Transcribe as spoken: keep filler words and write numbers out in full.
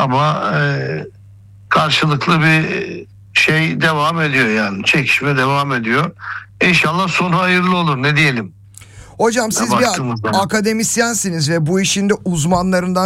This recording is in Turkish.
Ama e, karşılıklı bir şey devam ediyor yani. Çekişme devam ediyor. İnşallah sonu hayırlı olur, ne diyelim. Hocam siz bir Baktığımızda. akademisyensiniz ve bu işin de uzmanlarından